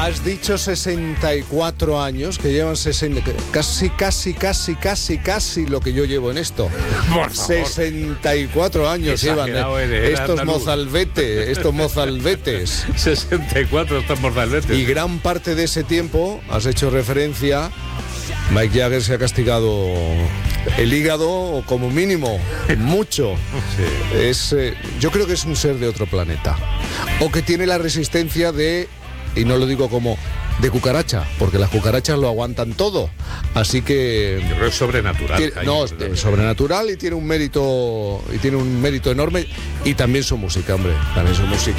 Has dicho 64 años, que llevan 60, casi lo que yo llevo en esto. 64 años llevan estos mozalbetes. 64 estos mozalbetes. Y gran parte de ese tiempo, has hecho referencia, Mike Jagger se ha castigado el hígado como mínimo, mucho. Sí. Yo creo que es un ser de otro planeta. O que tiene la resistencia de, y no lo digo como de cucaracha, porque las cucarachas lo aguantan todo. Así que yo creo que es sobrenatural. Es sobrenatural y tiene un mérito enorme. Y también su música, hombre. También su música.